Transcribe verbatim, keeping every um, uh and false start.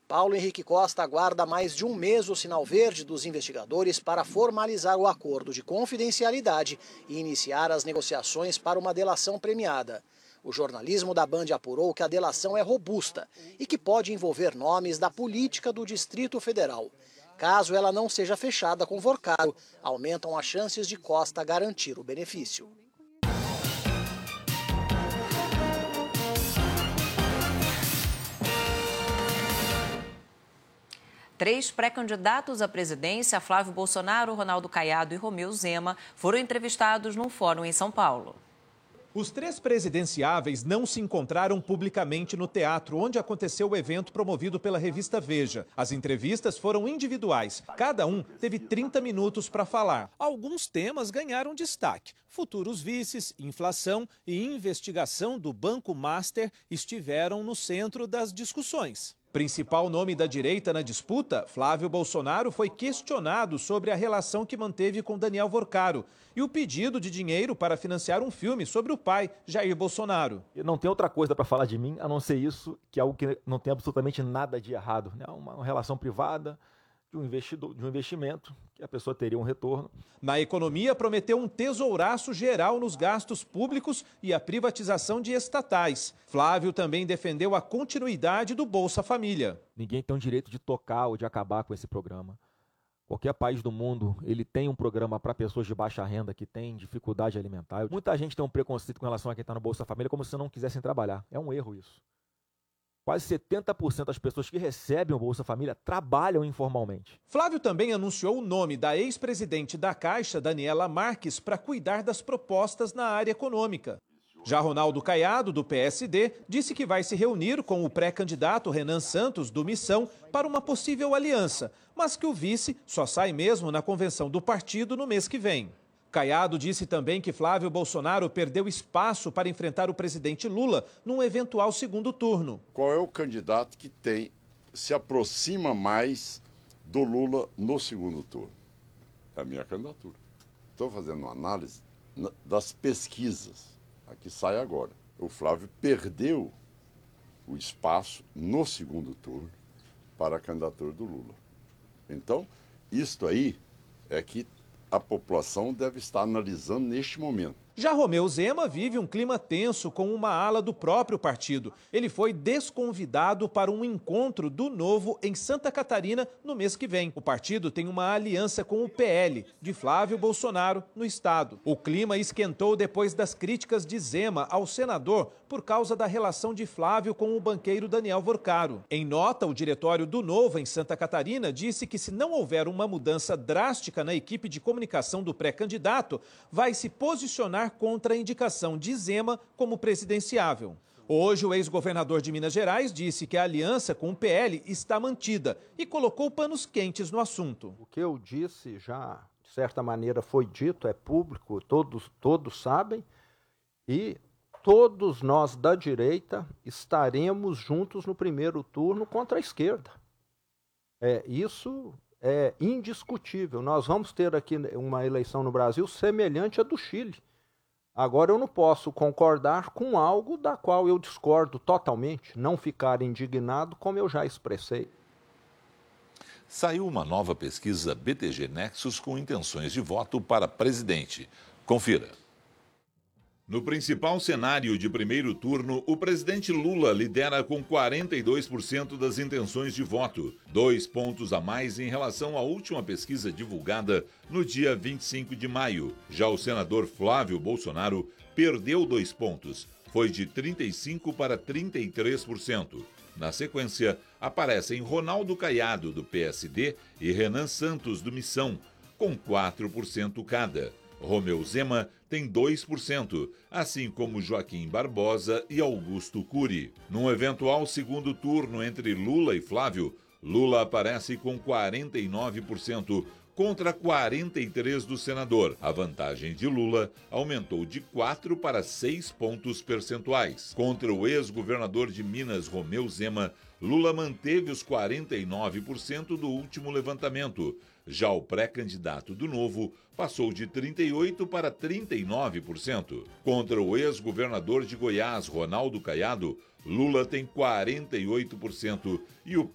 Paulo Henrique Costa aguarda mais de um mês o sinal verde dos investigadores para formalizar o acordo de confidencialidade e iniciar as negociações para uma delação premiada. O jornalismo da Band apurou que a delação é robusta e que pode envolver nomes da política do Distrito Federal. Caso ela não seja fechada com Vorcaro, aumentam as chances de Costa garantir o benefício. Três pré-candidatos à presidência, Flávio Bolsonaro, Ronaldo Caiado e Romeu Zema, foram entrevistados num fórum em São Paulo. Os três presidenciáveis não se encontraram publicamente no teatro, onde aconteceu o evento promovido pela revista Veja. As entrevistas foram individuais. Cada um teve trinta minutos para falar. Alguns temas ganharam destaque. Futuros vices, inflação e investigação do Banco Master estiveram no centro das discussões. Principal nome da direita na disputa, Flávio Bolsonaro foi questionado sobre a relação que manteve com Daniel Vorcaro e o pedido de dinheiro para financiar um filme sobre o pai, Jair Bolsonaro. Não tem outra coisa para falar de mim, a não ser isso, que é algo que não tem absolutamente nada de errado. É uma relação privada de um, investidor, de um investimento que a pessoa teria um retorno. Na economia, prometeu um tesouraço geral nos gastos públicos e a privatização de estatais. Flávio também defendeu a continuidade do Bolsa Família. Ninguém tem o direito de tocar ou de acabar com esse programa. Qualquer país do mundo, ele tem um programa para pessoas de baixa renda que têm dificuldade alimentar. Muita gente tem um preconceito com relação a quem está no Bolsa Família, como se não quisessem trabalhar. É um erro isso. Quase setenta por cento das pessoas que recebem o Bolsa Família trabalham informalmente. Flávio também anunciou o nome da ex-presidente da Caixa, Daniela Marques, para cuidar das propostas na área econômica. Já Ronaldo Caiado, do P S D, disse que vai se reunir com o pré-candidato Renan Santos, do Missão, para uma possível aliança, mas que o vice só sai mesmo na convenção do partido no mês que vem. Caiado disse também que Flávio Bolsonaro perdeu espaço para enfrentar o presidente Lula num eventual segundo turno. Qual é o candidato que tem, se aproxima mais do Lula no segundo turno? É a minha candidatura. Estou fazendo uma análise das pesquisas, a que sai agora. O Flávio perdeu o espaço no segundo turno para a candidatura do Lula. Então, isto aí é que a população deve estar analisando neste momento. Já Romeu Zema vive um clima tenso com uma ala do próprio partido. Ele foi desconvidado para um encontro do Novo em Santa Catarina no mês que vem. O partido tem uma aliança com o P L, de Flávio Bolsonaro, no estado. O clima esquentou depois das críticas de Zema ao senador por causa da relação de Flávio com o banqueiro Daniel Vorcaro. Em nota, o diretório do Novo em Santa Catarina disse que se não houver uma mudança drástica na equipe de comunicação do pré-candidato, vai se posicionar contra a indicação de Zema como presidenciável. Hoje, o ex-governador de Minas Gerais disse que a aliança com o P L está mantida e colocou panos quentes no assunto. O que eu disse já, de certa maneira, foi dito, é público, todos, todos sabem, e todos nós da direita estaremos juntos no primeiro turno contra a esquerda. É, isso é indiscutível. Nós vamos ter aqui uma eleição no Brasil semelhante à do Chile. Agora, eu não posso concordar com algo da qual eu discordo totalmente, não ficar indignado como eu já expressei. Saiu uma nova pesquisa B T G Nexus com intenções de voto para presidente. Confira. No principal cenário de primeiro turno, o presidente Lula lidera com quarenta e dois por cento das intenções de voto, dois pontos a mais em relação à última pesquisa divulgada no dia vinte e cinco de maio. Já o senador Flávio Bolsonaro perdeu dois pontos, foi de trinta e cinco para trinta e três por cento. Na sequência, aparecem Ronaldo Caiado, do P S D, e Renan Santos, do Missão, com quatro por cento cada. Romeu Zema tem dois por cento, assim como Joaquim Barbosa e Augusto Cury. Num eventual segundo turno entre Lula e Flávio, Lula aparece com quarenta e nove por cento contra quarenta e três por cento do senador. A vantagem de Lula aumentou de quatro para seis pontos percentuais. Contra o ex-governador de Minas, Romeu Zema, Lula manteve os quarenta e nove por cento do último levantamento. Já o pré-candidato do Novo passou de trinta e oito por cento para trinta e nove por cento. Contra o ex-governador de Goiás, Ronaldo Caiado, Lula tem quarenta e oito por cento e o